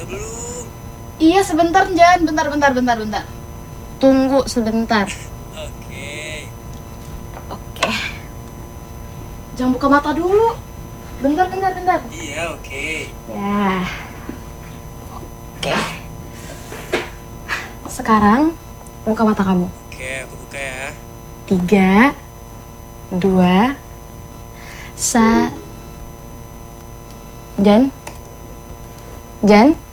Udah belum? Iya sebentar Jan, bentar. Tunggu sebentar. Oke. Oke. Jangan buka mata dulu. Bentar. Iya, oke. Ya. Oke. Sekarang buka mata kamu. Oke, aku buka ya. 3, 2, Jan?